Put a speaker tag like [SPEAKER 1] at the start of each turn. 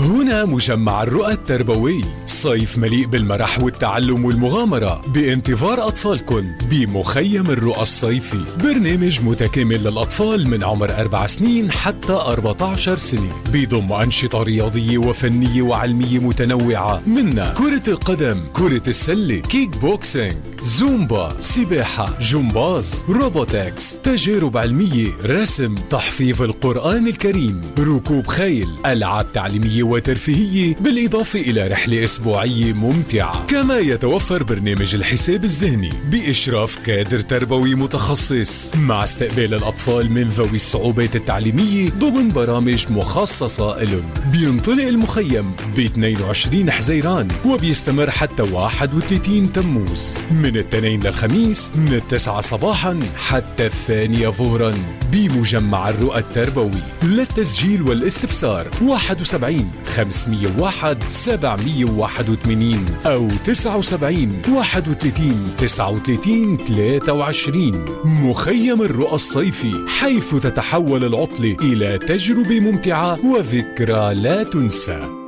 [SPEAKER 1] هنا مجمع الرؤى التربوي، صيف مليء بالمرح والتعلم والمغامرة بانتظار أطفالكم بمخيم الرؤى الصيفي، برنامج متكامل للأطفال من عمر 4 سنين حتى 14 سنة، بيضم أنشطة رياضية وفنية وعلمية متنوعة، منها كرة القدم، كرة السلة، كيك بوكسينج، زومبا، سباحة، جمباز، روبوتكس، تجارب علمية، رسم، تحفيظ القرآن الكريم، ركوب خيل، ألعاب تعليمية وترفيهية، بالإضافة إلى رحلة أسبوعية ممتعة. كما يتوفر برنامج الحساب الذهني بإشراف كادر تربوي متخصص، مع استقبال الأطفال من ذوي الصعوبات التعليمية ضمن برامج مخصصة لهم. بينطلق المخيم ب 22 حزيران وبيستمر حتى 31 تموز، من الاثنين للخميس من 9 صباحا حتى 2 ظهرا بمجمع الرؤى التربوي. للتسجيل والاستفسار 71 501 781 أو 79 31 39 23. مخيم الرؤى الصيفي، حيث تتحول العطلة إلى تجربة ممتعة وذكرى لا تنسى.